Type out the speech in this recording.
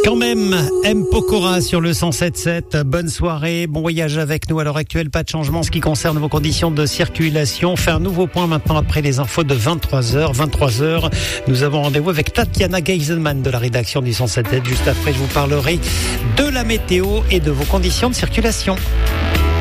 Quand même, M. Pokora sur le 107.7. Bonne soirée, bon voyage avec nous. À l'heure actuelle, pas de changement en ce qui concerne vos conditions de circulation. On fait un nouveau point maintenant après les infos de 23h. 23h, nous avons rendez-vous avec Tatiana Geiselman de la rédaction du 107.7. Juste après, je vous parlerai de la météo et de vos conditions de circulation.